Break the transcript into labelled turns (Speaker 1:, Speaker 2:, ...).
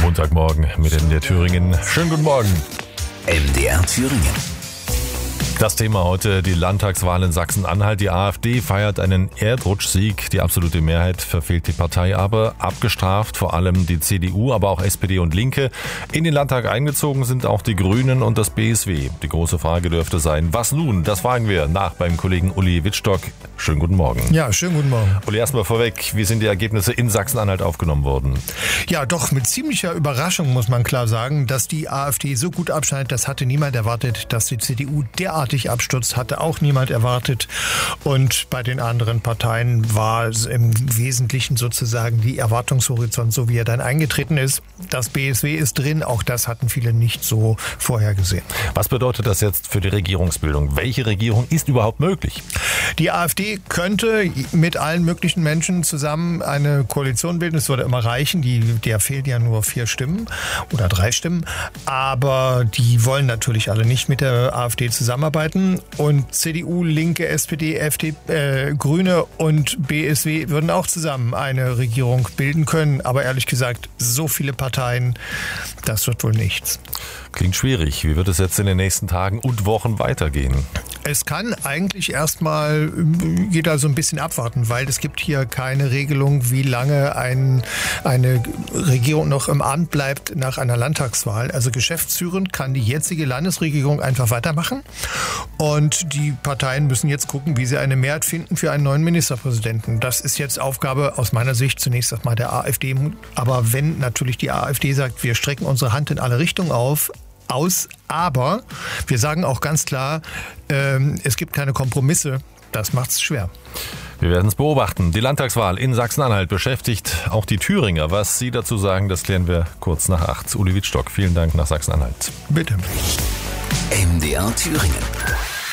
Speaker 1: Montagmorgen mit MDR Thüringen. Schönen guten Morgen.
Speaker 2: MDR Thüringen.
Speaker 1: Das Thema heute, die Landtagswahl in Sachsen-Anhalt. Die AfD feiert einen Erdrutschsieg. Die absolute Mehrheit verfehlt die Partei aber. Abgestraft vor allem die CDU, aber auch SPD und Linke. In den Landtag eingezogen sind auch die Grünen und das BSW. Die große Frage dürfte sein, was nun? Das fragen wir nach beim Kollegen Uli Wittstock. Schönen guten Morgen.
Speaker 3: Ja, schönen guten Morgen.
Speaker 1: Uli, erstmal vorweg, wie sind die Ergebnisse in Sachsen-Anhalt aufgenommen worden?
Speaker 3: Ja, doch mit ziemlicher Überraschung muss man klar sagen, dass die AfD so gut abschneidet. Das hatte niemand erwartet, dass die CDU derartig abstürzt, hatte auch niemand erwartet. Und bei den anderen Parteien war es im Wesentlichen sozusagen die Erwartungshorizont, so wie er dann eingetreten ist. Das BSW ist drin, auch das hatten viele nicht so vorhergesehen.
Speaker 1: Was bedeutet das jetzt für die Regierungsbildung? Welche Regierung ist überhaupt möglich?
Speaker 3: Die AfD könnte mit allen möglichen Menschen zusammen eine Koalition bilden. Es würde immer reichen. Der fehlt ja nur 4 Stimmen oder 3 Stimmen. Aber die wollen natürlich alle nicht mit der AfD zusammenarbeiten. Und CDU, Linke, SPD, FDP, Grüne und BSW würden auch zusammen eine Regierung bilden können. Aber ehrlich gesagt, so viele Parteien, das wird wohl nichts.
Speaker 1: Klingt schwierig. Wie wird es jetzt in den nächsten Tagen und Wochen weitergehen?
Speaker 3: Es kann eigentlich erstmal jeder so ein bisschen abwarten, weil es gibt hier keine Regelung, wie lange eine Regierung noch im Amt bleibt nach einer Landtagswahl. Also geschäftsführend kann die jetzige Landesregierung einfach weitermachen. Und die Parteien müssen jetzt gucken, wie sie eine Mehrheit finden für einen neuen Ministerpräsidenten. Das ist jetzt Aufgabe aus meiner Sicht zunächst erstmal der AfD. Aber wenn natürlich die AfD sagt, wir strecken unsere Hand in alle Richtungen aus, aber wir sagen auch ganz klar, es gibt keine Kompromisse. Das macht es schwer.
Speaker 1: Wir werden es beobachten. Die Landtagswahl in Sachsen-Anhalt beschäftigt auch die Thüringer. Was Sie dazu sagen, das klären wir kurz nach 8. Uli Wittstock, vielen Dank nach Sachsen-Anhalt.
Speaker 3: Bitte.
Speaker 2: MDR Thüringen.